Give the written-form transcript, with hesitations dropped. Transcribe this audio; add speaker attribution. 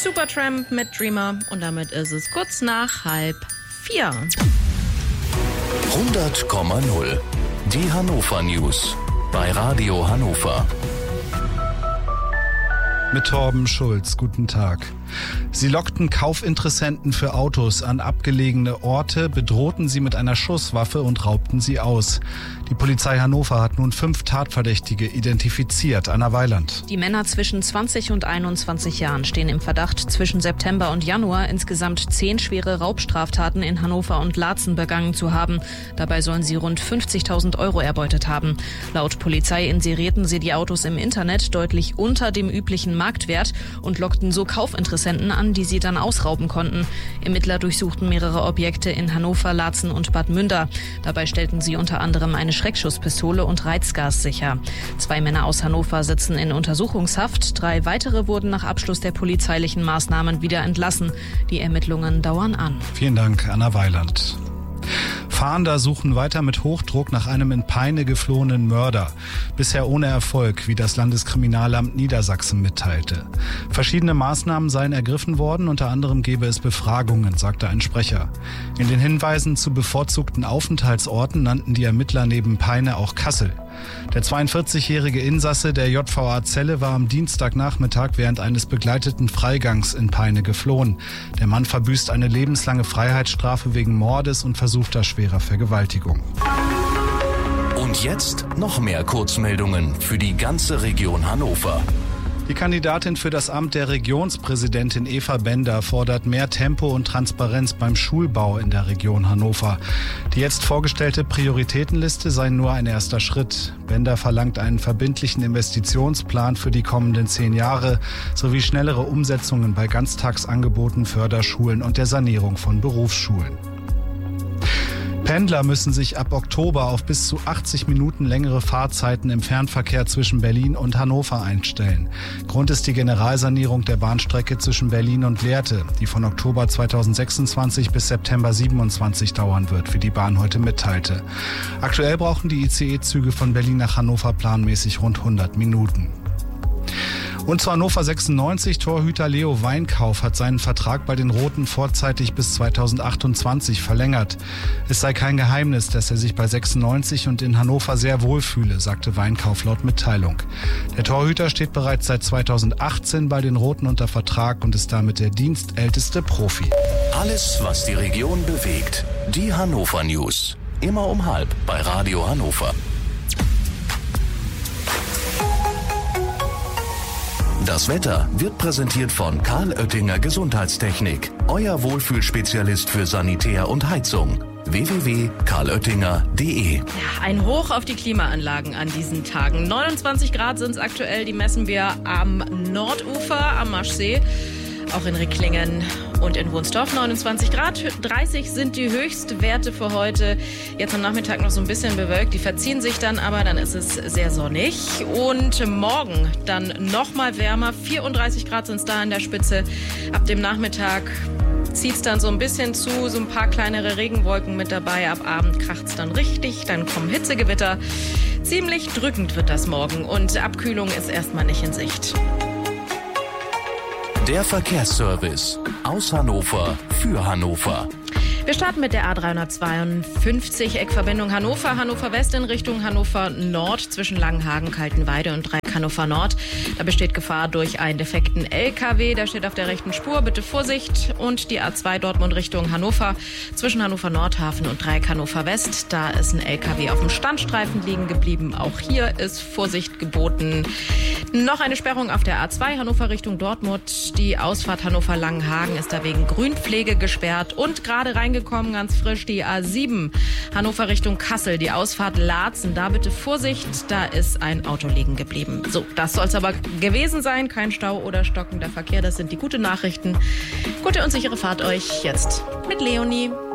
Speaker 1: Supertramp mit Dreamer und damit ist es kurz nach 3:30.
Speaker 2: 100,0. Die Hannover News bei Radio Hannover.
Speaker 3: Mit Torben Schulz, guten Tag. Sie lockten Kaufinteressenten für Autos an abgelegene Orte, bedrohten sie mit einer Schusswaffe und raubten sie aus. Die Polizei Hannover hat nun 5 Tatverdächtige identifiziert. Anna Weiland.
Speaker 4: Die Männer zwischen 20 und 21 Jahren stehen im Verdacht, zwischen September und Januar insgesamt 10 schwere Raubstraftaten in Hannover und Laatzen begangen zu haben. Dabei sollen sie rund 50.000 Euro erbeutet haben. Laut Polizei inserierten sie die Autos im Internet deutlich unter dem üblichen Marktwert und lockten so Kaufinteressenten an, die sie dann ausrauben konnten. Ermittler durchsuchten mehrere Objekte in Hannover, Laatzen und Bad Münder. Dabei stellten sie unter anderem eine Schreckschusspistole und Reizgas sicher. 2 Männer aus Hannover sitzen in Untersuchungshaft. 3 weitere wurden nach Abschluss der polizeilichen Maßnahmen wieder entlassen. Die Ermittlungen dauern an.
Speaker 3: Vielen Dank, Anna Weiland. Fahnder suchen weiter mit Hochdruck nach einem in Peine geflohenen Mörder. Bisher ohne Erfolg, wie das Landeskriminalamt Niedersachsen mitteilte. Verschiedene Maßnahmen seien ergriffen worden, unter anderem gebe es Befragungen, sagte ein Sprecher. In den Hinweisen zu bevorzugten Aufenthaltsorten nannten die Ermittler neben Peine auch Kassel. Der 42-jährige Insasse der JVA Celle war am Dienstagnachmittag während eines begleiteten Freigangs in Peine geflohen. Der Mann verbüßt eine lebenslange Freiheitsstrafe wegen Mordes und versuchter schwerer Vergewaltigung.
Speaker 2: Und jetzt noch mehr Kurzmeldungen für die ganze Region Hannover.
Speaker 3: Die Kandidatin für das Amt der Regionspräsidentin Eva Bender fordert mehr Tempo und Transparenz beim Schulbau in der Region Hannover. Die jetzt vorgestellte Prioritätenliste sei nur ein erster Schritt. Bender verlangt einen verbindlichen Investitionsplan für die kommenden 10 Jahre sowie schnellere Umsetzungen bei Ganztagsangeboten, Förderschulen und der Sanierung von Berufsschulen. Pendler müssen sich ab Oktober auf bis zu 80 Minuten längere Fahrzeiten im Fernverkehr zwischen Berlin und Hannover einstellen. Grund ist die Generalsanierung der Bahnstrecke zwischen Berlin und Lehrte, die von Oktober 2026 bis September 27 dauern wird, wie die Bahn heute mitteilte. Aktuell brauchen die ICE-Züge von Berlin nach Hannover planmäßig rund 100 Minuten. Und zu Hannover 96, Torhüter Leo Weinkauf hat seinen Vertrag bei den Roten vorzeitig bis 2028 verlängert. Es sei kein Geheimnis, dass er sich bei 96 und in Hannover sehr wohlfühle, sagte Weinkauf laut Mitteilung. Der Torhüter steht bereits seit 2018 bei den Roten unter Vertrag und ist damit der dienstälteste Profi.
Speaker 2: Alles, was die Region bewegt. Die Hannover News. Immer um 12:30 bei Radio Hannover. Das Wetter wird präsentiert von Karl Oettinger Gesundheitstechnik. Euer Wohlfühlspezialist für Sanitär und Heizung. www.karloettinger.de.
Speaker 1: Ja, ein Hoch auf die Klimaanlagen an diesen Tagen. 29 Grad sind es aktuell, die messen wir am Nordufer, am Maschsee. Auch in Ricklingen und in Wunsdorf 29 Grad. 30 sind die Höchstwerte für heute. Jetzt am Nachmittag noch so ein bisschen bewölkt. Die verziehen sich dann, aber dann ist es sehr sonnig. Und morgen dann noch mal wärmer. 34 Grad sind es da an der Spitze. Ab dem Nachmittag zieht es dann so ein bisschen zu. So ein paar kleinere Regenwolken mit dabei. Ab Abend kracht es dann richtig. Dann kommen Hitzegewitter. Ziemlich drückend wird das morgen. Und Abkühlung ist erstmal nicht in Sicht.
Speaker 2: Der Verkehrsservice aus Hannover für Hannover.
Speaker 1: Wir starten mit der A352, Eckverbindung Hannover, Hannover West in Richtung Hannover Nord zwischen Langenhagen, Kaltenweide und Dreieck Hannover Nord. Da besteht Gefahr durch einen defekten LKW, der steht auf der rechten Spur. Bitte Vorsicht. Und die A2 Dortmund Richtung Hannover zwischen Hannover Nordhafen und Dreieck Hannover West. Da ist ein LKW auf dem Standstreifen liegen geblieben. Auch hier ist Vorsicht geboten. Noch eine Sperrung auf der A2 Hannover Richtung Dortmund. Die Ausfahrt Hannover Langenhagen ist da wegen Grünpflege gesperrt. Und gerade reingekommen, ganz frisch, die A7 Hannover Richtung Kassel. Die Ausfahrt Laatzen. Da bitte Vorsicht, da ist ein Auto liegen geblieben. So, das soll es aber gewesen sein. Kein Stau oder stockender Verkehr. Das sind die guten Nachrichten. Gute und sichere Fahrt euch jetzt mit Leonie.